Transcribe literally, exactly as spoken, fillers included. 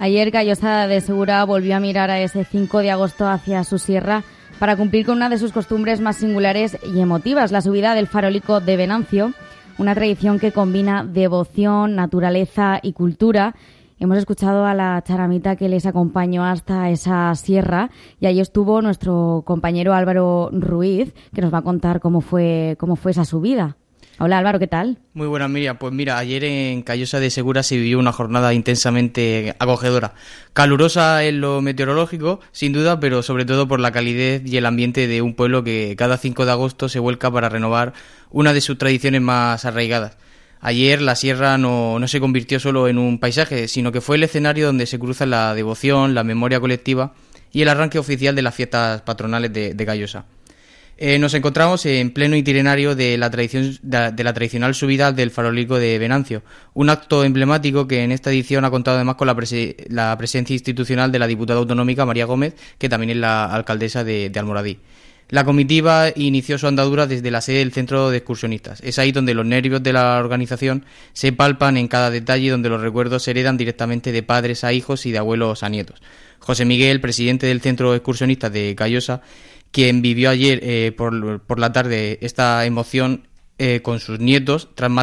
Ayer Callosa de Segura volvió a mirar a ese cinco de agosto hacia su sierra para cumplir con una de sus costumbres más singulares y emotivas, la subida del Farolico de Venancio, una tradición que combina devoción, naturaleza y cultura. Hemos escuchado a la charamita que les acompañó hasta esa sierra y allí estuvo nuestro compañero Álvaro Ruiz, que nos va a contar cómo fue, cómo fue esa subida. Hola Álvaro, ¿qué tal? Muy buenas, Miriam. Pues mira, ayer en Callosa de Segura se vivió una jornada intensamente acogedora. Calurosa en lo meteorológico, sin duda, pero sobre todo por la calidez y el ambiente de un pueblo que cada cinco de agosto se vuelca para renovar una de sus tradiciones más arraigadas. Ayer la sierra no, no se convirtió solo en un paisaje, sino que fue el escenario donde se cruzan la devoción, la memoria colectiva y el arranque oficial de las fiestas patronales de, de Callosa. Eh, nos encontramos en pleno itinerario de la, tradición, de, de la tradicional subida del Farolico de Venancio, un acto emblemático que en esta edición ha contado además con la, prese, la presencia institucional de la diputada autonómica María Gómez, que también es la alcaldesa de, de Almoradí. La comitiva inició su andadura desde la sede del Centro de Excursionistas. Es ahí donde los nervios de la organización se palpan en cada detalle, donde los recuerdos se heredan directamente de padres a hijos y de abuelos a nietos. José Miguel, presidente del Centro de Excursionistas de Callosa, quien vivió ayer eh, por, por la tarde esta emoción eh, con sus nietos, tras